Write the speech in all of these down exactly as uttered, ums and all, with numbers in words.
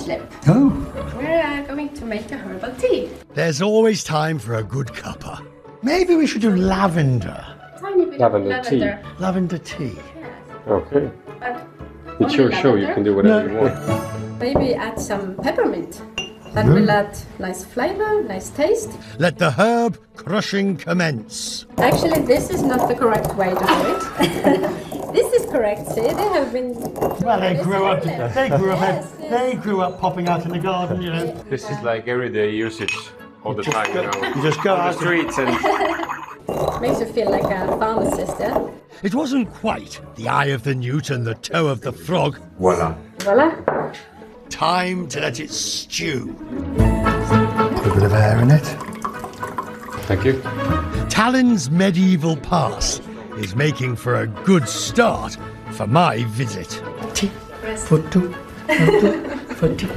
Islip. Oh. We're uh, going to make a herbal tea. There's always time for a good cuppa. Maybe we should do lavender. Tiny bit Lavender of tea. lavender. Lavender tea. Yes. Okay. But It's only your show, you lavender. can do whatever No. you want. Maybe add some peppermint. That Mm. will add nice flavor, nice taste. Let the herb crushing commence. Actually, this is not the correct way to do it. This is correct. See, they have been. Well, they This grew is up. brilliant. They grew up. Yes, yes. They grew up popping out in the garden. You know. This is like everyday usage all the time, you know. You just go on out. the streets and Makes you feel like a pharmacist, yeah? It wasn't quite the eye of the newt and the toe of the frog. voila. Voila. Time to let it stew. Put a bit of air in it. Thank you. Talon's medieval past is making for a good start for my visit. Tick for two, for two, for tick.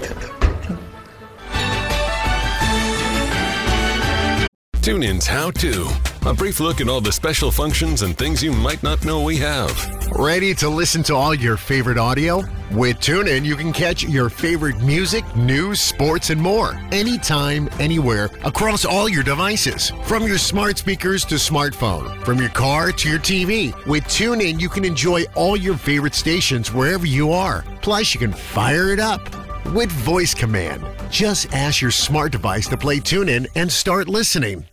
TuneIn's How To. A brief look at all the special functions and things you might not know we have. Ready to listen to all your favorite audio? With TuneIn, you can catch your favorite music, news, sports, and more. Anytime, anywhere, across all your devices. From your smart speakers to smartphone. From your car to your T V. With TuneIn, you can enjoy all your favorite stations wherever you are. Plus, you can fire it up with voice command. Just ask your smart device to play TuneIn and start listening.